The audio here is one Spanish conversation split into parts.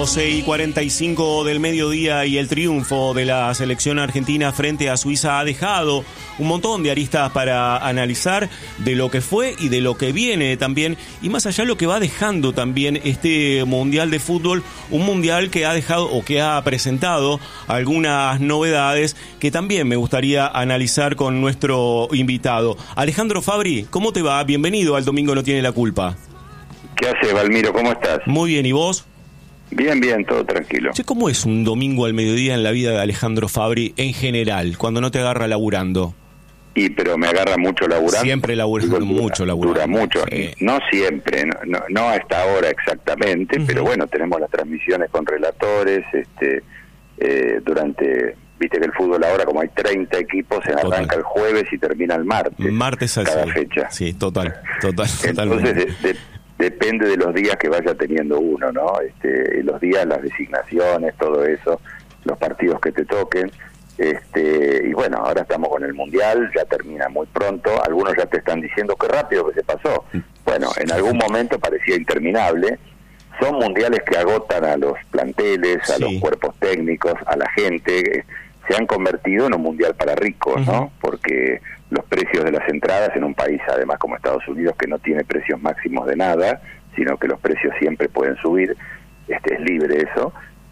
12:45 del mediodía y el triunfo de la selección argentina frente a Suiza ha dejado un montón de aristas para analizar de lo que fue y de lo que viene también, y más allá lo que va dejando también este Mundial de Fútbol, un Mundial que ha dejado o que ha presentado algunas novedades que también me gustaría analizar con nuestro invitado. Alejandro Fabri, ¿cómo te va? Bienvenido al Domingo No Tiene la Culpa. ¿Qué haces, Valmiro? ¿Cómo estás? Muy bien, ¿y vos? Bien, todo tranquilo. Che, ¿cómo es un domingo al mediodía en la vida de Alejandro Fabri en general, cuando no te agarra laburando? Pero me agarra mucho laburando. Siempre laburando, mucho laburando. Dura mucho. Sí. No siempre, no a esta hora exactamente, pero bueno, tenemos las transmisiones con relatores, durante... Viste que el fútbol ahora, como hay 30 equipos, se arranca el jueves y termina el martes. Martes al cada fecha. Sí, totalmente. Entonces, depende de los días que vaya teniendo uno, ¿no? Los días, las designaciones, todo eso, los partidos que te toquen. Y bueno, ahora estamos con el Mundial, ya termina muy pronto. Algunos ya te están diciendo qué rápido que se pasó. Bueno, en algún momento parecía interminable. Son mundiales que agotan a los planteles, a los cuerpos técnicos, a la gente. Se han convertido en un mundial para ricos, ¿no? Porque los precios de las entradas en un país, además como Estados Unidos, que no tiene precios máximos de nada, sino que los precios siempre pueden subir, es libre eso,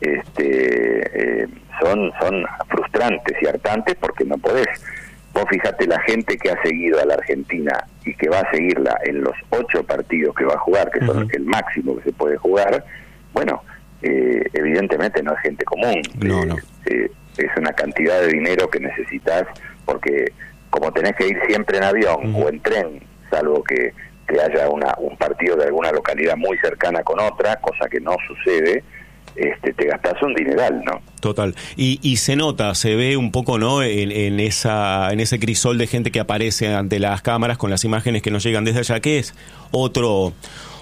son frustrantes y hartantes porque no podés. Vos fijate la gente que ha seguido a la Argentina y que va a seguirla en los 8 partidos que va a jugar, que son el máximo que se puede jugar, bueno, evidentemente no es gente común. No. Es una cantidad de dinero que necesitas, porque como tenés que ir siempre en avión o en tren, salvo que haya un partido de alguna localidad muy cercana con otra, cosa que no sucede, te gastás un dineral, ¿no? Total. Y se nota, se ve un poco, ¿no? En ese crisol de gente que aparece ante las cámaras con las imágenes que nos llegan desde allá, que es otro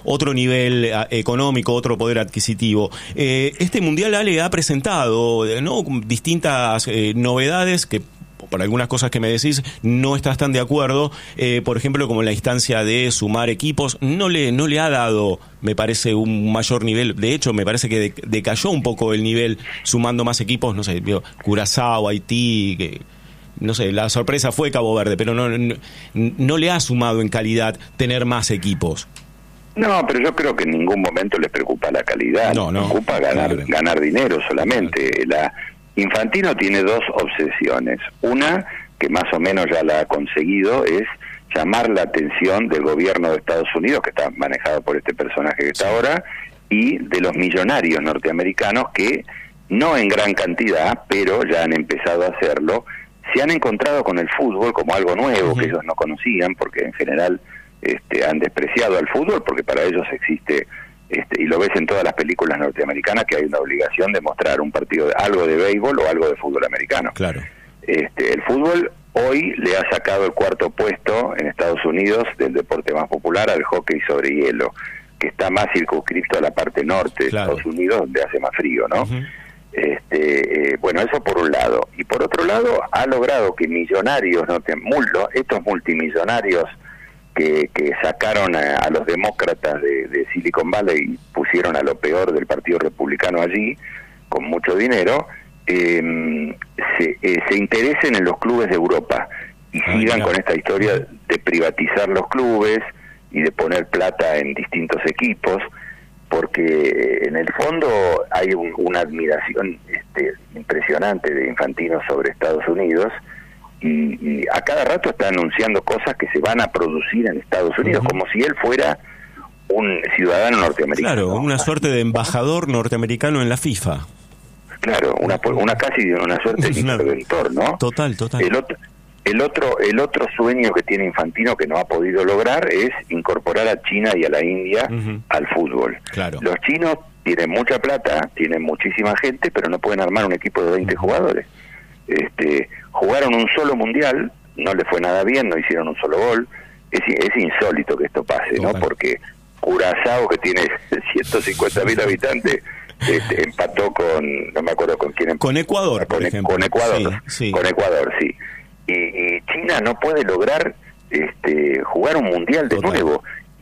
nivel económico, otro poder adquisitivo. Este Mundial, Ale, ha presentado, ¿no?, distintas novedades que, por algunas cosas que me decís, no estás tan de acuerdo. Por ejemplo, como la instancia de sumar equipos, no le ha dado, me parece, un mayor nivel. De hecho, me parece que decayó un poco el nivel sumando más equipos. No sé, Curazao, Haití, que, no sé, la sorpresa fue Cabo Verde, pero no le ha sumado en calidad tener más equipos. No, pero yo creo que en ningún momento les preocupa la calidad, no, preocupa ganar dinero solamente. Infantino tiene 2 obsesiones. Una, que más o menos ya la ha conseguido, es llamar la atención del gobierno de Estados Unidos, que está manejado por este personaje que está ahora, y de los millonarios norteamericanos que, no en gran cantidad, pero ya han empezado a hacerlo, se han encontrado con el fútbol como algo nuevo que ellos no conocían, porque en general han despreciado al fútbol, porque para ellos existe... y lo ves en todas las películas norteamericanas, que hay una obligación de mostrar un partido algo de béisbol o algo de fútbol americano. Claro. El fútbol hoy le ha sacado el 4º puesto en Estados Unidos del deporte más popular al hockey sobre hielo, que está más circunscrito a la parte norte de Estados Unidos, donde hace más frío, ¿no? Bueno, eso por un lado. Y por otro lado, ha logrado que millonarios, estos multimillonarios que sacaron a los demócratas de Silicon Valley y pusieron a lo peor del Partido Republicano allí, con mucho dinero, se interesen en los clubes de Europa y sigan con esta historia de privatizar los clubes y de poner plata en distintos equipos, porque en el fondo hay una admiración impresionante de Infantino sobre Estados Unidos, y a cada rato está anunciando cosas que se van a producir en Estados Unidos, como si él fuera un ciudadano norteamericano. Claro, una suerte de embajador norteamericano en la FIFA. Claro, una casi una suerte de interventor, ¿no? Total. El otro sueño que tiene Infantino, que no ha podido lograr, es incorporar a China y a la India al fútbol. Claro. Los chinos tienen mucha plata, tienen muchísima gente, pero no pueden armar un equipo de 20 jugadores. Jugaron un solo mundial, no le fue nada bien, no hicieron un solo gol. Es insólito que esto pase, ¿no? Porque Curazao, que tiene 150.000 habitantes, empató con, no me acuerdo con quién empató. Con Ecuador, por ejemplo. Con Ecuador, sí. Con Ecuador, sí. Y China no puede lograr jugar un mundial de nuevo.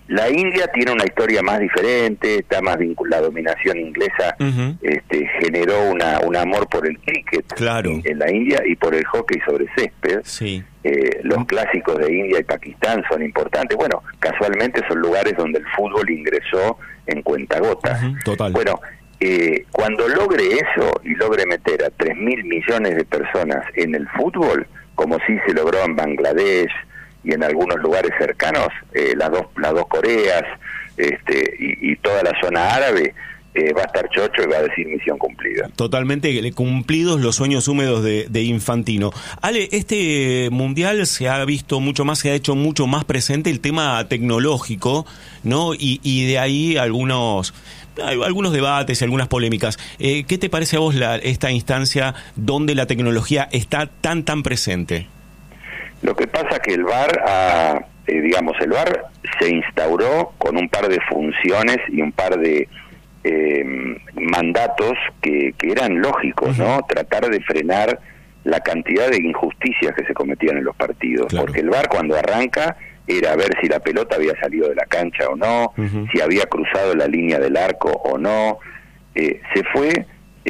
La India tiene una historia más diferente, está más vinculada. La dominación inglesa generó un amor por el cricket en la India y por el hockey sobre césped. Sí. Los clásicos de India y Pakistán son importantes. Bueno, casualmente son lugares donde el fútbol ingresó en cuentagotas. Total. Bueno, cuando logre eso y logre meter a 3.000 millones de personas en el fútbol, como sí se logró en Bangladesh y en algunos lugares cercanos, las dos Coreas y toda la zona árabe, va a estar chocho y va a decir misión cumplida. Totalmente cumplidos los sueños húmedos de Infantino. Ale, este mundial se ha visto mucho más, se ha hecho mucho más presente el tema tecnológico, ¿no? Y de ahí algunos debates y algunas polémicas. ¿Qué te parece a vos esta instancia donde la tecnología está tan presente? Lo que pasa es que el VAR, el VAR se instauró con un par de funciones y un par de mandatos que eran lógicos, ¿no? Tratar de frenar la cantidad de injusticias que se cometían en los partidos, porque el VAR cuando arranca era ver si la pelota había salido de la cancha o no, si había cruzado la línea del arco o no. Se fue,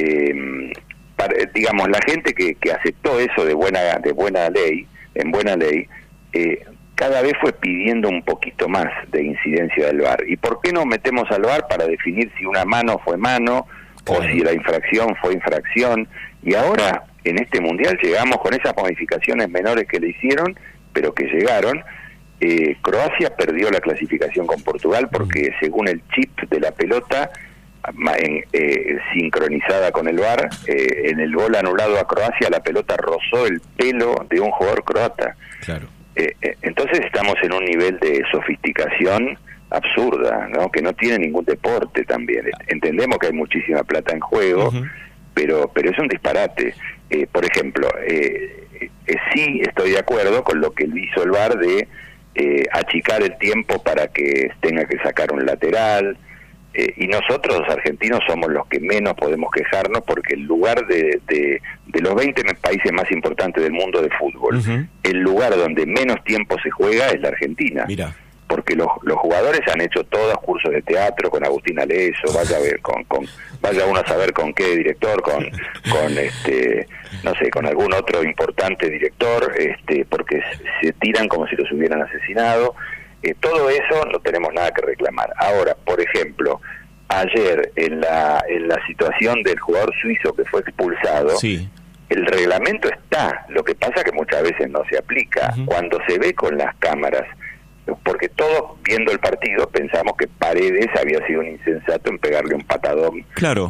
la gente que aceptó eso en buena ley, cada vez fue pidiendo un poquito más de incidencia del VAR. ¿Y por qué no metemos al VAR para definir si una mano fue mano o si la infracción fue infracción? Y ahora, en este Mundial, llegamos con esas modificaciones menores que le hicieron, pero que llegaron. Croacia perdió la clasificación con Portugal porque según el chip de la pelota, sincronizada con el VAR, en el gol anulado a Croacia, la pelota rozó el pelo de un jugador croata. Claro. Entonces estamos en un nivel de sofisticación absurda, ¿no? Que no tiene ningún deporte también. Entendemos que hay muchísima plata en juego, pero es un disparate. Por ejemplo, sí estoy de acuerdo con lo que hizo el VAR de achicar el tiempo para que tenga que sacar un lateral, y nosotros los argentinos somos los que menos podemos quejarnos porque el lugar de los 20 países más importantes del mundo de fútbol, el lugar donde menos tiempo se juega es la Argentina. Mira. Porque los jugadores han hecho todos cursos de teatro con Agustín Aleso, vaya uno a saber con qué director, con algún otro importante director, porque se tiran como si los hubieran asesinado. Todo eso no tenemos nada que reclamar. Ahora, por ejemplo, ayer en la situación del jugador suizo que fue expulsado, el reglamento está, lo que pasa que muchas veces no se aplica. Cuando se ve con las cámaras, porque todos viendo el partido pensamos que Paredes había sido un insensato en pegarle un patadón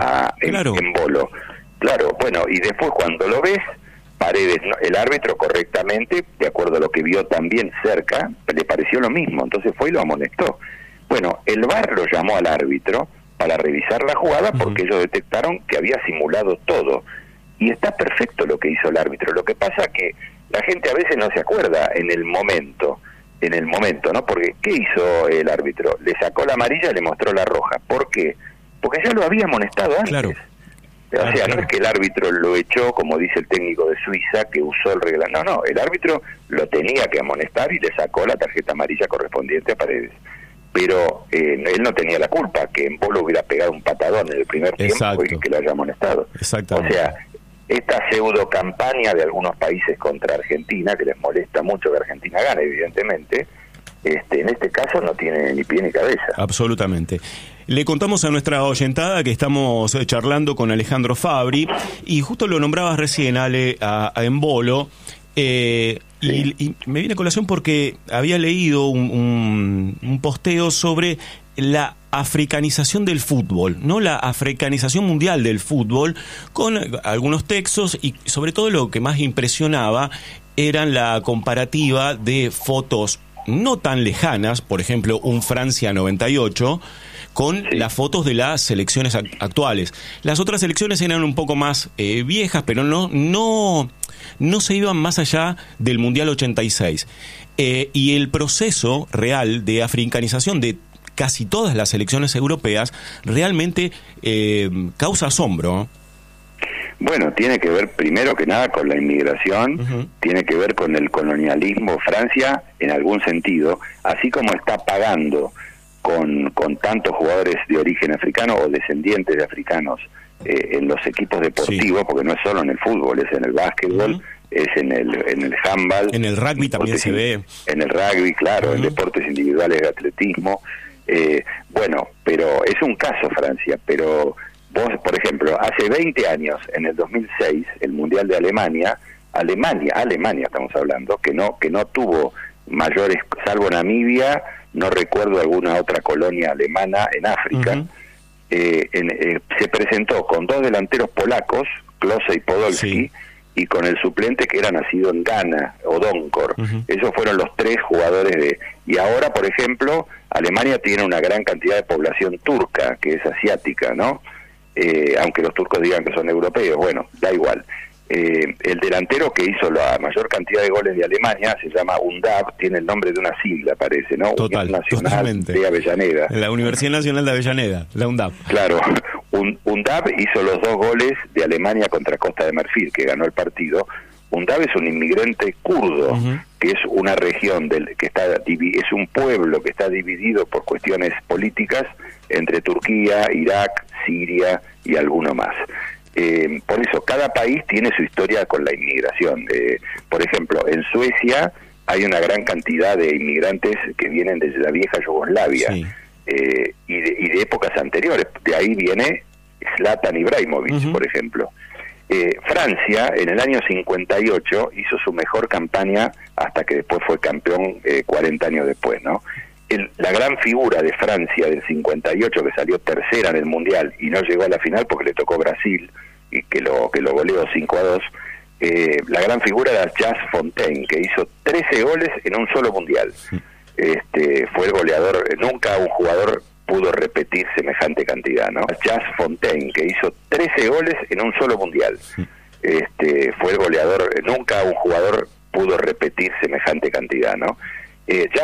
en Bolo. Claro, bueno, y después cuando lo ves, Paredes, el árbitro correctamente, de acuerdo a lo que vio también cerca, le pareció lo mismo, entonces fue y lo amonestó. Bueno, el VAR lo llamó al árbitro para revisar la jugada porque ellos detectaron que había simulado todo. Y está perfecto lo que hizo el árbitro. Lo que pasa que la gente a veces no se acuerda en el momento, ¿no? Porque ¿qué hizo el árbitro? Le sacó la amarilla y le mostró la roja. ¿Por qué? Porque ya lo había amonestado antes. Claro. O sea, no es que el árbitro lo echó, como dice el técnico de Suiza, que usó el reglamento. No, el árbitro lo tenía que amonestar y le sacó la tarjeta amarilla correspondiente a Paredes. Pero él no tenía la culpa, que en Bolo hubiera pegado un patadón en el primer tiempo y que lo haya amonestado. O sea, esta pseudo campaña de algunos países contra Argentina, que les molesta mucho que Argentina gane, evidentemente, en este caso no tiene ni pie ni cabeza. Absolutamente. Le contamos a nuestra oyentada que estamos charlando con Alejandro Fabri, y justo lo nombrabas recién, Ale, a Embolo, y me viene a colación porque había leído un posteo sobre la africanización del fútbol, ¿no? La africanización mundial del fútbol, con algunos textos, y sobre todo lo que más impresionaba eran la comparativa de fotos no tan lejanas, por ejemplo, un Francia 98, con las fotos de las selecciones actuales. Las otras selecciones eran un poco más viejas, pero no se iban más allá del Mundial 86. Y el proceso real de africanización de casi todas las selecciones europeas realmente causa asombro. Bueno, tiene que ver primero que nada con la inmigración, tiene que ver con el colonialismo. Francia, en algún sentido, así como está pagando con tantos jugadores de origen africano o descendientes de africanos en los equipos deportivos, porque no es solo en el fútbol, es en el básquetbol, es en el handball. En el rugby también se ve. En el rugby, claro, en deportes individuales de atletismo. Bueno, pero es un caso Francia, pero vos, por ejemplo, hace 20 años, en el 2006, el Mundial de Alemania estamos hablando, que no tuvo mayores, salvo Namibia, no recuerdo alguna otra colonia alemana en África, se presentó con 2 delanteros polacos, Klose y Podolski, y con el suplente que era nacido en Ghana, Odonkor. Esos fueron los 3 jugadores y ahora, por ejemplo, Alemania tiene una gran cantidad de población turca, que es asiática, ¿no? Aunque los turcos digan que son europeos, bueno, da igual. El delantero que hizo la mayor cantidad de goles de Alemania se llama UNDAB, tiene el nombre de una sigla, parece, ¿no? Total, Nacional totalmente. de Avellaneda. La Universidad Nacional de Avellaneda, la UNDAB. Claro, UNDAB hizo los 2 goles de Alemania contra Costa de Marfil, que ganó el partido. UNDAB es un inmigrante kurdo, que es una región es un pueblo que está dividido por cuestiones políticas entre Turquía, Irak, Siria y alguno más. Por eso, cada país tiene su historia con la inmigración. Por ejemplo, en Suecia hay una gran cantidad de inmigrantes que vienen desde la vieja Yugoslavia y de épocas anteriores. De ahí viene Zlatan Ibrahimovic, por ejemplo. Francia, en el año 58, hizo su mejor campaña hasta que después fue campeón 40 años después, ¿no? La gran figura de Francia del 58, que salió tercera en el Mundial y no llegó a la final porque le tocó Brasil, y que lo goleó 5-2, la gran figura era Jas Fontaine, que hizo 13 goles en un solo Mundial. Fue el goleador, nunca un jugador pudo repetir semejante cantidad, ¿no? Jas Fontaine, que hizo 13 goles en un solo Mundial. Fue el goleador, nunca un jugador pudo repetir semejante cantidad, ¿no? Jas